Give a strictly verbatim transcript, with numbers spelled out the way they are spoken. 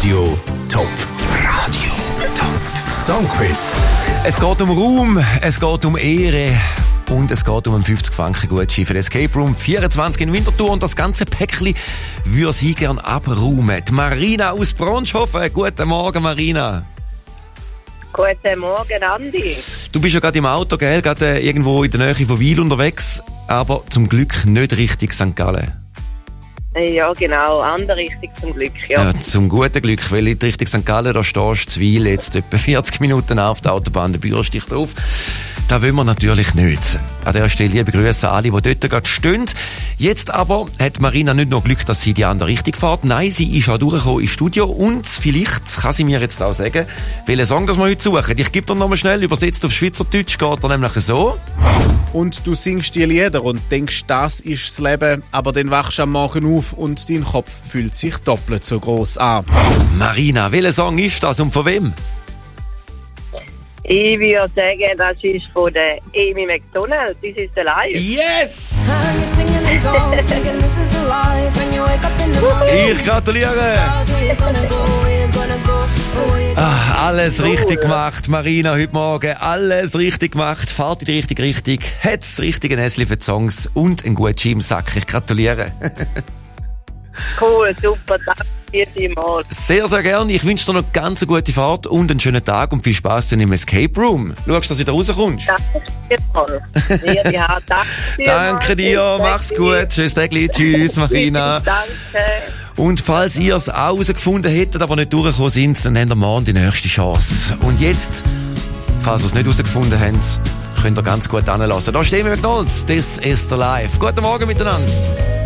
Radio Top. Radio Top. Songquiz. Es geht um Ruhm, es geht um Ehre und es geht um einen fünfzig Franken Gutschein für Escape Room vierundzwanzig in Winterthur. Und das ganze Päckchen würde sie gern abräumen. Die Marina aus Bronschofen. Guten Morgen, Marina. Guten Morgen, Andi. Du bist ja gerade im Auto, gell? Gerade irgendwo in der Nähe von Wil unterwegs, aber zum Glück nicht richtig Sankt Gallen. Ja, genau, andere Richtung zum Glück, ja. Ja, zum guten Glück, weil in Richtung Sankt Gallen, da stehst du zu Wil jetzt etwa vierzig Minuten auf der Autobahn, der Bührstich drauf. Das wollen wir natürlich nicht. An dieser Stelle liebe Grüße an alle, die dort gerade stehen. Jetzt aber hat Marina nicht nur Glück, dass sie die andere Richtung fährt. Nein, sie ist auch durchgekommen ins Studio und vielleicht kann sie mir jetzt auch sagen, welchen Song das wir heute suchen. Ich gebe dir nochmal schnell, übersetzt auf Schweizerdeutsch, geht er nämlich so. Und du singst die Lieder und denkst, das ist das Leben, aber dann wachst du am Morgen auf und dein Kopf fühlt sich doppelt so gross an. Marina, welcher Song ist das und von wem? Ich würde sagen, das ist von der Amy Macdonald, This is the Life. Yes! Ich gratuliere! Ah, alles richtig gemacht, Marina, heute Morgen. Alles richtig gemacht. Fahrt in die richtige Richtung. Hat das richtige Näschen für die Songs und einen guten im Sack. Ich gratuliere. Cool, super, danke dir vielmals. Sehr, sehr gerne. Ich wünsche dir noch ganz eine gute Fahrt und einen schönen Tag und viel Spass dann im Escape Room. Schaust, dass du da rauskommst. Danke dir, ja, danke dir. Danke dir, mach's gut. Tschüss, Degli. Tschüss, Marina. Danke. Und falls ihr es auch herausgefunden hättet, aber nicht durchgekommen sind, dann habt ihr morgen die nächste Chance. Und jetzt, falls ihr es nicht herausgefunden habt, könnt ihr ganz gut anlassen. Da stehen wir McDonald's. This is the life. Guten Morgen miteinander.